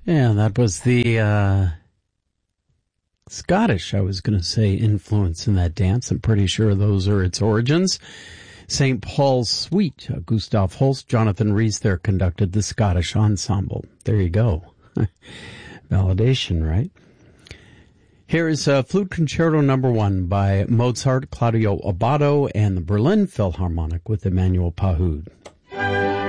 Yeah, that was the Scottish, I was going to say, influence in that dance. I'm pretty sure those are its origins. St. Paul's Suite, Gustav Holst, Jonathan Rhys there conducted the Scottish Ensemble. There you go. Validation, right? Here is Flute Concerto No. 1 by Mozart, Claudio Abbado, and the Berlin Philharmonic with Emmanuel Pahud.